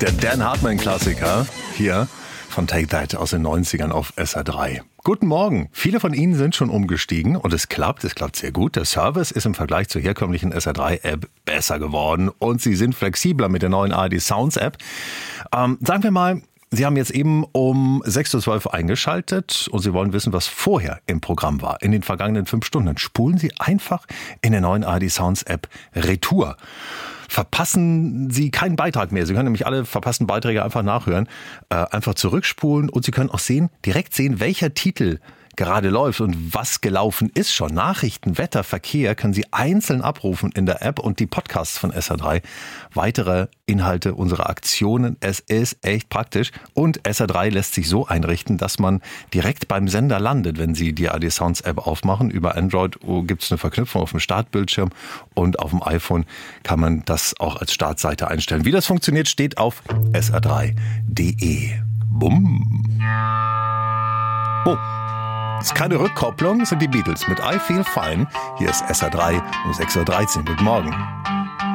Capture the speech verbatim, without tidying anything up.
Der Dan Hartman-Klassiker hier von Take That aus den neunzigern auf S R drei. Guten Morgen. Viele von Ihnen sind schon umgestiegen und es klappt, es klappt sehr gut. Der Service ist im Vergleich zur herkömmlichen S R drei App besser geworden und Sie sind flexibler mit der neuen A R D Sounds App. Ähm, sagen wir mal, Sie haben jetzt eben um sechs Uhr zwölf eingeschaltet und Sie wollen wissen, was vorher im Programm war, in den vergangenen fünf Stunden. Dann spulen Sie einfach in der neuen A R D Sounds App Retour. Verpassen Sie keinen Beitrag mehr. Sie können nämlich alle verpassten Beiträge einfach nachhören, äh, einfach zurückspulen und Sie können auch sehen, direkt sehen, welcher Titel gerade läuft und was gelaufen ist schon. Nachrichten, Wetter, Verkehr können Sie einzeln abrufen in der App und die Podcasts von S R drei. Weitere Inhalte unserer Aktionen. Es ist echt praktisch und S R drei lässt sich so einrichten, dass man direkt beim Sender landet, wenn Sie die A R D Sounds App aufmachen. Über Android gibt es eine Verknüpfung auf dem Startbildschirm und auf dem iPhone kann man das auch als Startseite einstellen. Wie das funktioniert, steht auf S R drei punkt de. Bumm. Oh. Das ist keine Rückkopplung, das sind die Beatles mit I Feel Fine. Hier ist S R drei um sechs Uhr dreizehn. Guten Morgen.